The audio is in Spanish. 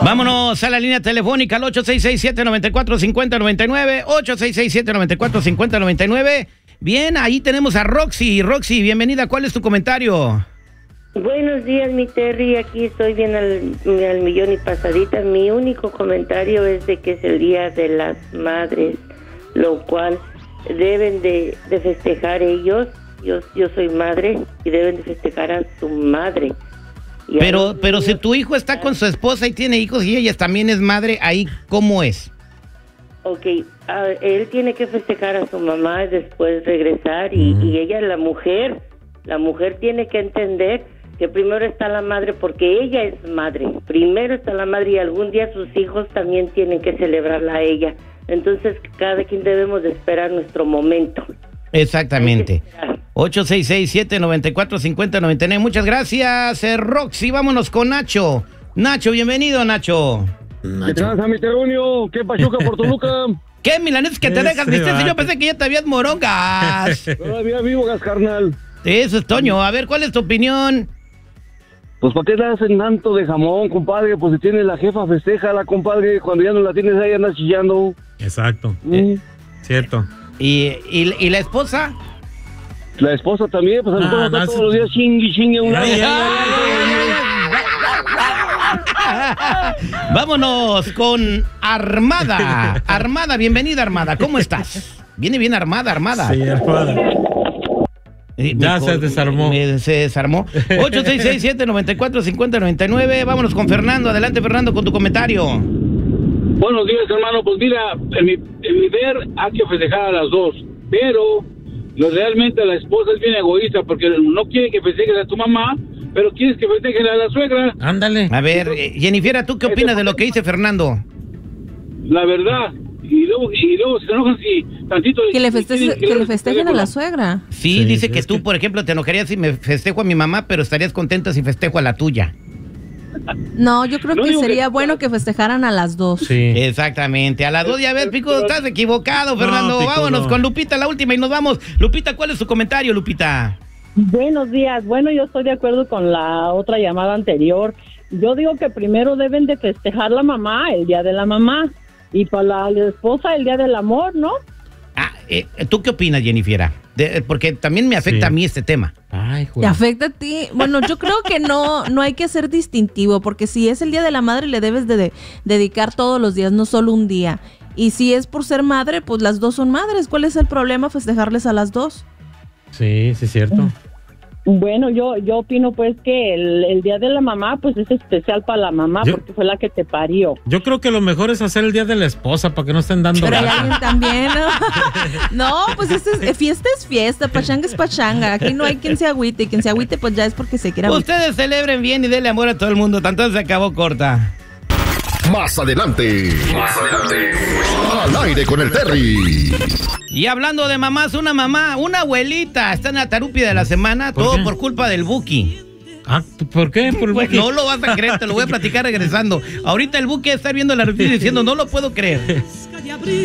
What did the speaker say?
Vámonos a la línea telefónica al 8667-945099, 8667-945099. Bien, ahí tenemos a Roxy. Roxy, bienvenida. ¿Cuál es tu comentario? Buenos días, mi Terry. Aquí estoy bien al millón y pasadita. Mi único comentario es de que es el Día de las Madres, lo cual deben de festejar ellos. Yo soy madre y deben de festejar a su madre. Pero si tu hijo está con su esposa y tiene hijos y ella también es madre, ¿ahí cómo es? Ok, él tiene que festejar a su mamá y después regresar y ella, la mujer tiene que entender que primero está la madre porque ella es madre. Primero está la madre y algún día sus hijos también tienen que celebrarla a ella. Entonces cada quien debemos de esperar nuestro momento. Exactamente. 8667-945099. Muchas gracias, Roxy. Vámonos con Nacho. Nacho, bienvenido, Nacho. ¿Qué tranza, mi Terunio? ¿Qué pachuca por Toluca? ¿Qué, milanetes que te dejas, viste? Yo pensé que ya te habías morongas. Todavía vivo, gas, carnal. Eso es, Toño. A ver, ¿cuál es tu opinión? Pues, ¿para qué le hacen tanto de jamón, compadre? Pues si tiene la jefa, festéjala, compadre. Cuando ya no la tienes ahí, andas chillando. Exacto. Cierto. ¿Y la esposa? La esposa también, pues la esposa está todos los días chingue a un lado. Vámonos con Armada. Armada, bienvenida, Armada. ¿Cómo estás? Viene bien armada. Sí, Armada. Ya se desarmó. Se desarmó. 8667-945099. Vámonos con Fernando. Adelante, Fernando, con tu comentario. Buenos días, hermano. Pues mira, en mi ver hay que festejar a las dos, pero realmente la esposa es bien egoísta porque no quiere que festejes a tu mamá, pero quieres que festejes a la suegra. Ándale. A ver, Jennifer, ¿tú qué opinas de lo que dice Fernando? La verdad. Y luego se enojan si tantito... Que le festejen a la suegra. Sí, dice que tú, por ejemplo, te enojarías si me festejo a mi mamá, pero estarías contenta si festejo a la tuya. No, yo creo que sería bueno que festejaran a las dos. Sí. Exactamente. A las dos, ya ves, Pico, estás equivocado, Fernando. No, Pico, vámonos con Lupita, la última, y nos vamos. Lupita, ¿cuál es tu comentario, Lupita? Buenos días. Bueno, yo estoy de acuerdo con la otra llamada anterior. Yo digo que primero deben de festejar la mamá, el Día de la Mamá, y para la esposa el Día del Amor, ¿no? ¿Tú qué opinas, Jennifer? Porque también me afecta a mí este tema. Ay, ¿te afecta a ti? Bueno, yo creo que no hay que ser distintivo, porque si es el Día de la Madre le debes de dedicar todos los días, no solo un día. Y si es por ser madre, pues las dos son madres. ¿Cuál es el problema festejarles a las dos? Sí, es cierto. Bueno, yo opino pues que el Día de la Mamá pues es especial para la mamá porque fue la que te parió. Yo creo que lo mejor es hacer el Día de la Esposa para que no estén dando. Pero hay alguien también, ¿no? No, pues fiesta es fiesta, pachanga es pachanga. Aquí no hay quien se agüite, y quien se agüite pues ya es porque se quiere agüitar. Ustedes celebren bien y denle amor a todo el mundo, tanto se acabó corta. Más adelante. Al aire con el Terry. Y hablando de mamás, una abuelita está en la tarupia de la semana, todo por culpa del Buki. ¿Por qué? ¿Por el Buki? No lo vas a creer, te lo voy a platicar regresando. Ahorita el Buki está viendo la noticia diciendo, no lo puedo creer.